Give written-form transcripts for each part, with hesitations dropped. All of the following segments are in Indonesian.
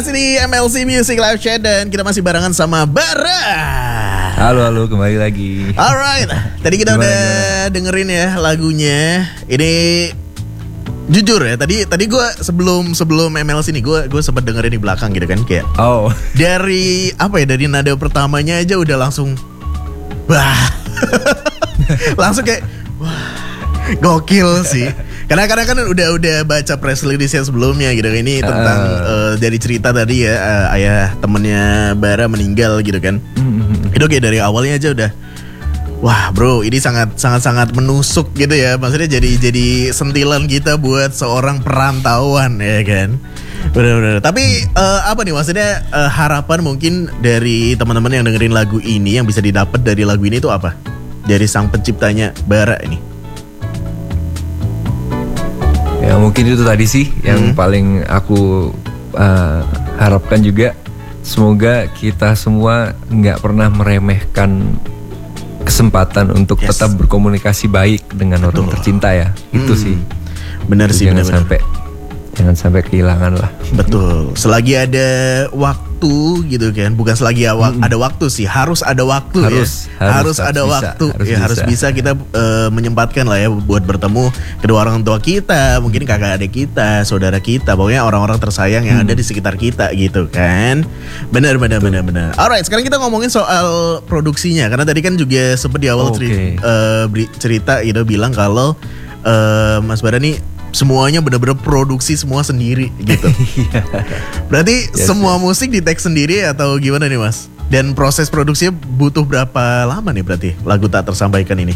masih di MLC Music Live Chat dan kita masih barengan sama Bara. Halo, kembali lagi. Alright, tadi kita udah dengerin ya lagunya. Ini jujur ya, tadi gue sebelum MLC nih gue sempat dengerin di belakang gitu kan kayak. Oh. Dari apa ya, dari nada pertamanya aja udah langsung langsung kayak wah, gokil sih. Karena kan udah baca press release yang sebelumnya gitu. Ini tentang dari cerita tadi ya, ayah temennya Bara meninggal gitu kan. Itu kayak dari awalnya aja udah wah bro, ini sangat menusuk gitu ya. Maksudnya jadi sentilan kita buat seorang perantauan ya kan. Bener. Tapi apa nih maksudnya harapan mungkin dari teman-teman yang dengerin lagu ini, yang bisa didapat dari lagu ini itu apa? Dari sang penciptanya Bara ini. Ya mungkin itu tadi sih yang paling aku harapkan juga. Semoga kita semua nggak pernah meremehkan kesempatan untuk tetap berkomunikasi baik dengan orang tercinta ya. Itu sih. Benar sih, jangan sampai kehilangan lah. Betul. Selagi ada waktu gitu kan, bukan selagi ada waktu sih, harus ada waktu. Harus ada waktu. Harus bisa kita menyempatkan lah ya buat bertemu kedua orang tua kita, mungkin kakak adik kita, saudara kita, pokoknya orang-orang tersayang yang ada di sekitar kita gitu kan. Benar. Alright, sekarang kita ngomongin soal produksinya, karena tadi kan juga sempat di awal cerita gitu bilang kalau Mas Bara nih semuanya benar-benar produksi semua sendiri gitu. Berarti semua musik di take sendiri atau gimana nih Mas? Dan proses produksinya butuh berapa lama nih berarti lagu Tak Tersampaikan ini?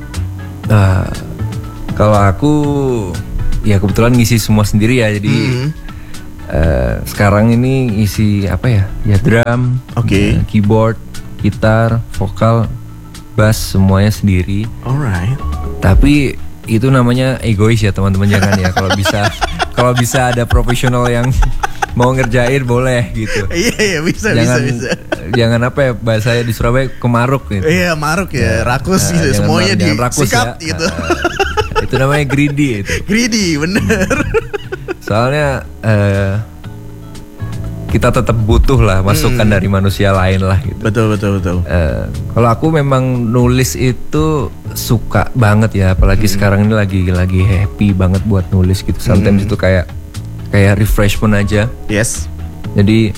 Kalau aku ya kebetulan ngisi semua sendiri ya. Jadi sekarang ini isi apa ya? Ya drum, keyboard, gitar, vokal, bass, semuanya sendiri. Alright. Tapi itu namanya egois ya teman-teman, jangan ya. Kalau bisa ada profesional yang mau ngerjain boleh gitu. Iya bisa. Jangan apa ya, bahasanya di Surabaya kemaruk gitu. Iya, maruk ya, rakus gitu, semuanya disikat ya, gitu. Itu namanya greedy itu. Greedy, bener. Soalnya kita tetap butuh lah masukan dari manusia lain lah gitu. Betul. Kalau aku memang nulis itu suka banget ya, apalagi sekarang ini lagi happy banget buat nulis gitu. Sometimes itu kayak refreshment aja. Yes. Jadi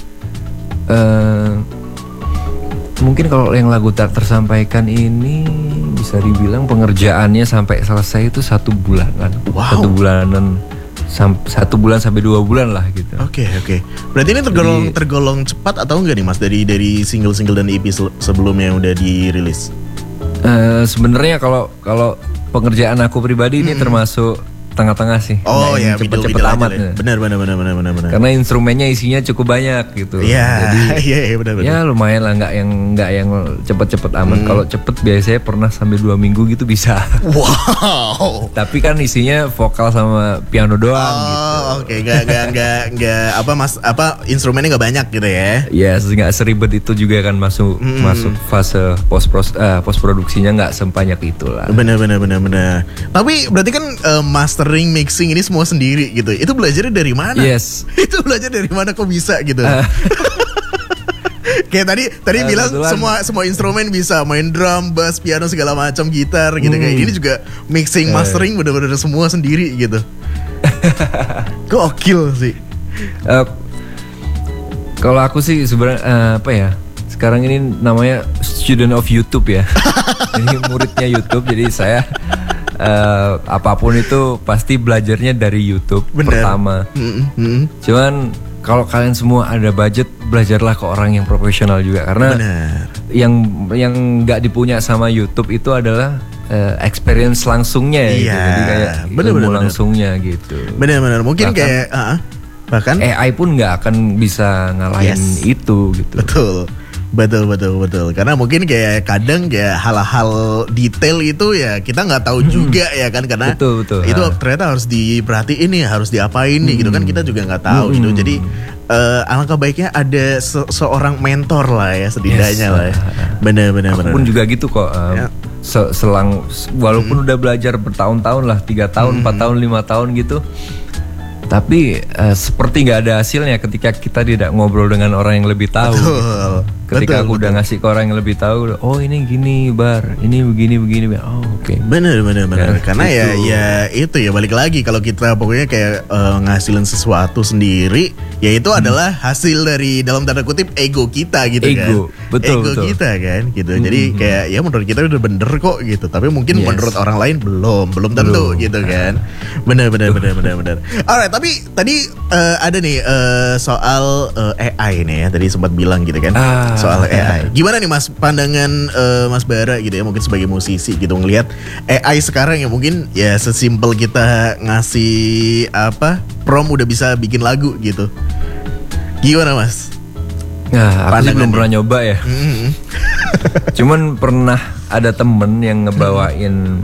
mungkin kalau yang lagu Tak Tersampaikan ini bisa dibilang pengerjaannya sampai selesai itu 1 bulanan. Wow. 1 bulan sampai 2 bulan lah gitu. Oke. Berarti ini tergolong cepat atau enggak nih Mas dari single-single dan EP sebelumnya yang udah dirilis? Sebenarnya kalau pengerjaan aku pribadi ini termasuk tengah-tengah sih. Oh ya, cepet-cepet amat. Benar. Karena instrumennya isinya cukup banyak gitu. Iya, benar. Ya lumayan lah, nggak yang cepet-cepet amat. Kalau cepet biasanya pernah sampai 2 minggu gitu bisa. Wow. Tapi kan isinya vokal sama piano doang gitu. Oke, nggak instrumennya nggak banyak gitu ya? Ya, nggak seribet itu juga kan masuk fase post produksinya nggak sebanyak itulah. Benar. Tapi berarti kan mastering, mixing ini semua sendiri gitu. Itu belajarnya dari mana? Yes. Itu belajar dari mana kok bisa gitu? Kayak tadi bilang semua instrumen bisa, main drum, bass, piano segala macam, gitar gitu. Kayak ini juga mixing, mastering bener-bener semua sendiri gitu. Gokil sih. Kalau aku sih sebenarnya apa ya? Sekarang ini namanya student of YouTube ya. Ini muridnya YouTube, jadi saya apapun itu pasti belajarnya dari YouTube. Pertama. Cuman kalau kalian semua ada budget, belajarlah ke orang yang profesional juga, karena yang nggak dipunya sama YouTube itu adalah experience langsungnya gitu. Jadi kayak ilmu langsungnya gitu. Benar. Mungkin bahkan AI pun nggak akan bisa ngalahin itu gitu. Betul. Karena mungkin kayak kadang kayak hal-hal detail itu ya kita nggak tahu juga ya kan, karena betul. Itu ternyata harus diperhatiin nih, harus diapain nih gitu kan, kita juga nggak tahu gitu. Jadi alangkah baiknya ada seorang mentor lah ya setidaknya lah ya. Benar. Aku pun juga gitu kok. Selang walaupun udah belajar bertahun-tahun lah, 3 tahun, 4 tahun, 5 tahun gitu. Tapi seperti nggak ada hasilnya ketika kita tidak ngobrol dengan orang yang lebih tahu. Betul. Ketika aku udah ngasih ke orang yang lebih tahu, oh ini gini Bar, ini begini. Oh oke. Bener. Karena ya itu ya balik lagi kalau kita pokoknya kayak ngasilin sesuatu sendiri, ya itu adalah hasil dari dalam tanda kutip ego kita gitu kan. Ego kita kan gitu. Jadi kayak ya menurut kita udah bener kok gitu. Tapi mungkin menurut orang lain belum tentu gitu kan. Bener. Alright, tapi tadi ada nih soal AI nih ya. Tadi sempat bilang gitu kan. Soal AI. Gimana nih Mas pandangan Mas Bara gitu ya, mungkin sebagai musisi gitu ngelihat AI sekarang ya mungkin ya sesimpel kita ngasih prompt udah bisa bikin lagu gitu. Gimana Mas? Nah, aku belum pernah nyoba ya. Cuman pernah ada temen yang ngebawain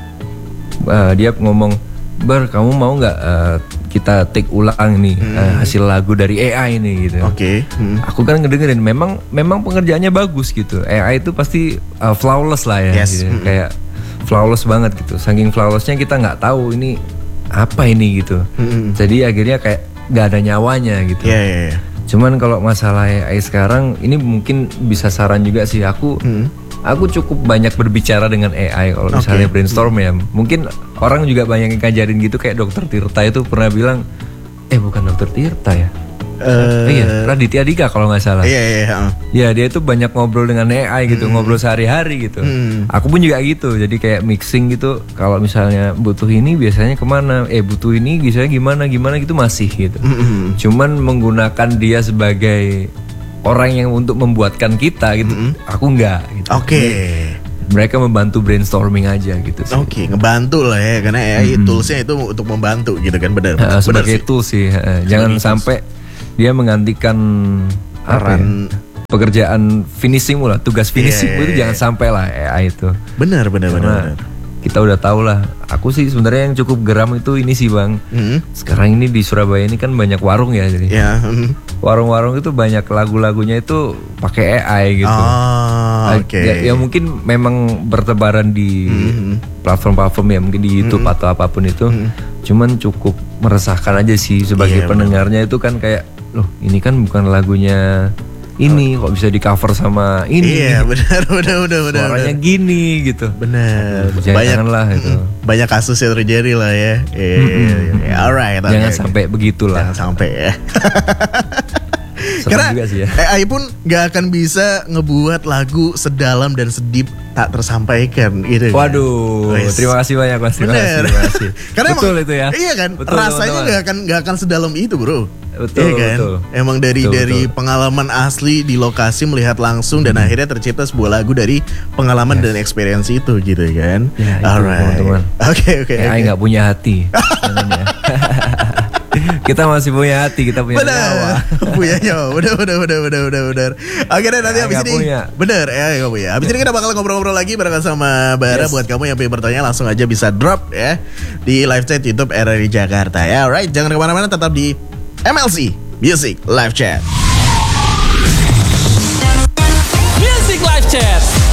dia ngomong, Bar kamu mau nggak kita take ulang nih hasil lagu dari AI ini gitu. Oke. Aku kan ngedengerin memang pengerjaannya bagus gitu. AI itu pasti flawless lah ya. Yes. Gitu. Kayak flawless banget gitu. Saking flawlessnya kita nggak tahu ini apa ini gitu. Jadi akhirnya kayak nggak ada nyawanya gitu. Yeah. Cuman kalau masalah AI sekarang ini mungkin bisa saran juga sih aku. Aku cukup banyak berbicara dengan AI kalau misalnya brainstorm ya. Mungkin orang juga banyak yang ngajarin gitu kayak Dr. Tirta itu pernah bilang, bukan Dr. Tirta ya. Iya, Raditya Dika kalau nggak salah. Iya. Ya dia itu banyak ngobrol dengan AI gitu, ngobrol sehari-hari gitu. Aku pun juga gitu, jadi kayak mixing gitu. Kalau misalnya butuh ini biasanya kemana? Butuh ini biasanya gimana gitu masih gitu. Cuman menggunakan dia sebagai orang yang untuk membuatkan kita gitu, aku enggak gitu. Oke. Mereka membantu brainstorming aja gitu sih. Oke, ngebantu lah ya, karena AI toolsnya itu untuk membantu gitu kan, benar. Sebagai tools sih, jangan sampai dia menggantikan pekerjaan finishing lah, tugas finishing itu jangan sampai lah AI itu. Benar. Kita udah tahu lah. Aku sih sebenarnya yang cukup geram itu ini sih Bang. Sekarang ini di Surabaya ini kan banyak warung ya, jadi warung-warung itu banyak lagu-lagunya itu pakai AI gitu. Ya mungkin memang bertebaran di platform-platform ya, mungkin di YouTube atau apapun itu. Cuman cukup meresahkan aja sih sebagai pendengarnya itu kan kayak, loh ini kan bukan lagunya ini kok bisa di cover sama ini. Iya benar. Suaranya gini gitu. Benar. Banyak itu. Banyak kasus yang terjadi lah ya. Alright. Jangan sampai begitulah. Jangan sampai ya. Karena AI pun gak akan bisa ngebuat lagu sedalam dan sedip tak tersampaikan gitu. Waduh, terima kasih banyak Mas. Terima kasih. Karena betul itu ya. Iya kan, betul, rasanya gak akan sedalam itu bro. Betul, kan? Betul. Emang dari pengalaman asli di lokasi melihat langsung dan akhirnya tercipta sebuah lagu dari pengalaman dan experience itu gitu kan. Ya, alright. Oke. AI nggak punya hati. Kita masih punya hati, kita punya nyawa. Punya nyawa, bener. Oke deh, nanti habis ini bener ya, gak punya. Habis ini kita bakal ngobrol-ngobrol lagi bareng sama Bara. Buat kamu yang pengen bertanya langsung aja bisa drop ya di live chat YouTube RRI Jakarta ya. Alright, jangan kemana-mana, tetap di MLC Music Live Chat.